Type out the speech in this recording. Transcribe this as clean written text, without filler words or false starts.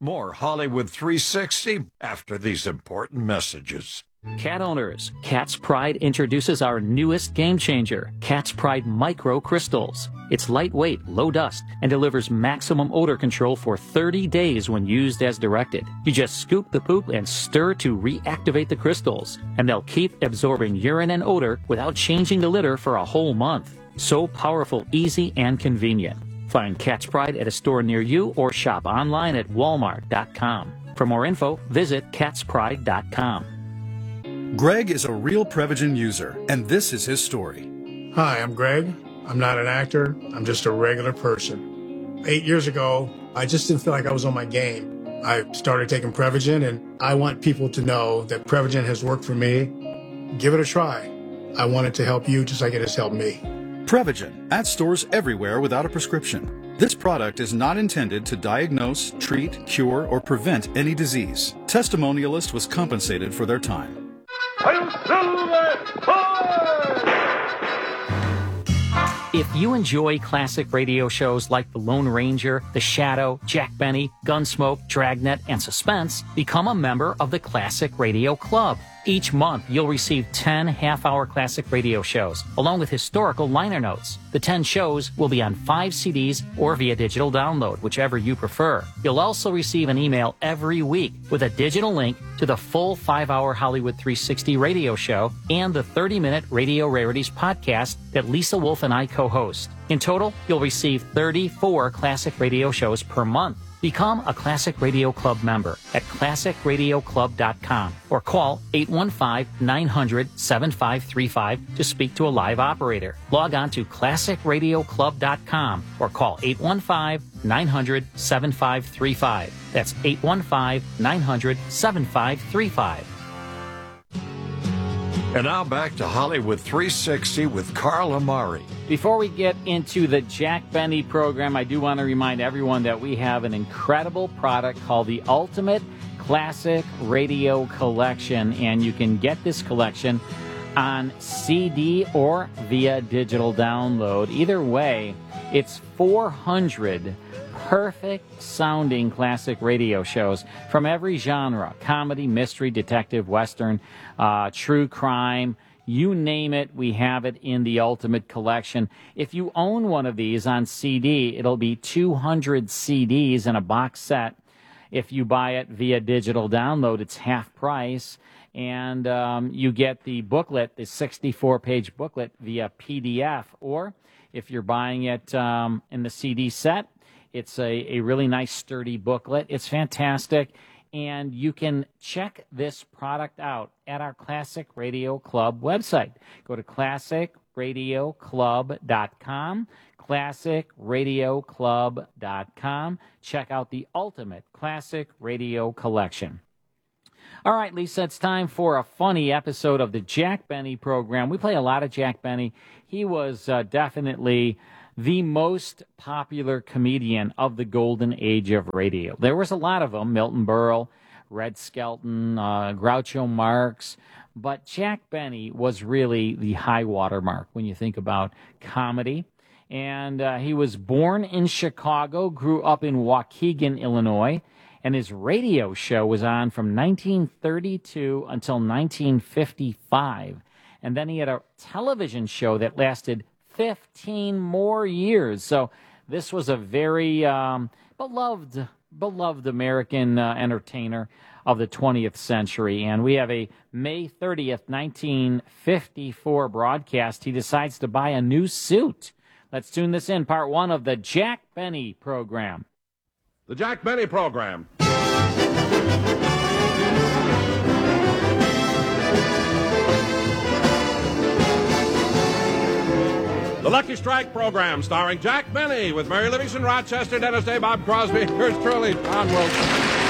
More Hollywood 360 after these important messages. Cat owners, Cat's Pride introduces our newest game changer, Cat's Pride Micro Crystals. It's lightweight, low dust, and delivers maximum odor control for 30 days when used as directed. You just scoop the poop and stir to reactivate the crystals, and they'll keep absorbing urine and odor without changing the litter for a whole month. So powerful, easy, and convenient. Find Cat's Pride at a store near you or shop online at walmart.com. For more info, visit catspride.com. Greg is a real Prevagen user, and this is his story. Hi, I'm Greg. I'm not an actor. I'm just a regular person. 8 years ago, I just didn't feel like I was on my game. I started taking Prevagen, and I want people to know that Prevagen has worked for me. Give it a try. I want it to help you just like it has helped me. Prevagen, at stores everywhere without a prescription. This product is not intended to diagnose, treat, cure, or prevent any disease. Testimonialist was compensated for their time. If you enjoy classic radio shows like The Lone Ranger, The Shadow, Jack Benny, Gunsmoke, Dragnet, and Suspense, become a member of the Classic Radio Club. Each month, you'll receive 10 half-hour classic radio shows, along with historical liner notes. The 10 shows will be on 5 CDs or via digital download, whichever you prefer. You'll also receive an email every week with a digital link to the full 5-hour Hollywood 360 radio show and the 30-minute Radio Rarities podcast that Lisa Wolf and I co-host. In total, you'll receive 34 classic radio shows per month. Become a Classic Radio Club member at classicradioclub.com or call 815-900-7535 to speak to a live operator. Log on to classicradioclub.com or call 815-900-7535. That's 815-900-7535. And now back to Hollywood 360 with Carl Amari. Before we get into the Jack Benny program, I do want to remind everyone that we have an incredible product called the Ultimate Classic Radio Collection, and you can get this collection on CD or via digital download. Either way, it's 400 perfect sounding classic radio shows from every genre: comedy, mystery, detective, western, true crime, you name it, we have it in the Ultimate Collection. If you own one of these on CD, it'll be 200 CDs in a box set. If you buy it via digital download, it's half price, and you get the booklet, the 64-page booklet, via PDF. Or if you're buying it in the CD set, it's a really nice, sturdy booklet. It's fantastic, and you can check this product out at our Classic Radio Club website. Go to classicradioclub.com, classicradioclub.com. Check out the Ultimate Classic Radio Collection. All right, Lisa, it's time for a funny episode of the Jack Benny program. We play a lot of Jack Benny. He was definitely the most popular comedian of the golden age of radio. There was a lot of them: Milton Berle, Red Skelton, Groucho Marx. But Jack Benny was really the high water mark when you think about comedy. And he was born in Chicago, grew up in Waukegan, Illinois, and his radio show was on from 1932 until 1955. And then he had a television show that lasted 15 more years. So this was a very beloved American entertainer of the 20th century. And we have a May 30th, 1954 broadcast. He decides to buy a new suit. Let's tune this in, part one of the Jack Benny program. The Jack Benny program. The Lucky Strike program, starring Jack Benny, with Mary Livingston, Rochester, Dennis Day, Bob Crosby, and yours truly, Tom Wilson.